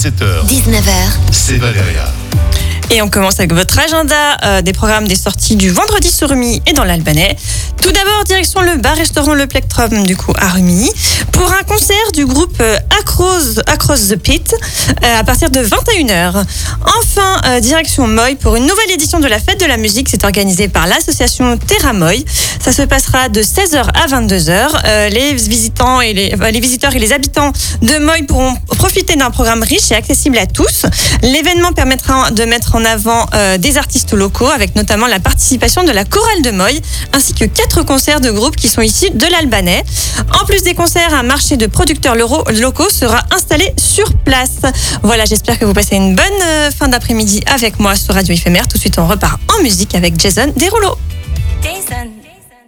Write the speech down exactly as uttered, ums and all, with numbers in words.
dix-sept heures, dix-neuf heures, c'est Valéria. Et on commence avec votre agenda euh, des programmes des sorties du vendredi sur Rumilly et dans l'Albanais. Tout d'abord, direction le bar-restaurant Le Plectrum, du coup, à Rumilly, pour un concert du groupe euh, Across, Across the Pit euh, à partir de vingt et une heures. Enfin, euh, direction Moy pour une nouvelle édition de la Fête de la musique. C'est organisé par l'association Terra Moy. Ça se passera de seize heures à vingt-deux heures. Euh, les visitants et les, enfin, les visiteurs et les habitants de Moy pourront profiter d'un programme riche et accessible à tous. L'événement permettra de mettre en avant euh, des artistes locaux, avec notamment la participation de la chorale de Moy, ainsi que quatre concerts de groupes qui sont issus de l'Albanais. En plus des concerts, un marché de producteurs locaux sera installé sur place. Voilà, j'espère que vous passez une bonne euh, fin d'après-midi avec moi sur Radio Éphémère. Tout de suite, on repart en musique avec Jason Derulo. Jason.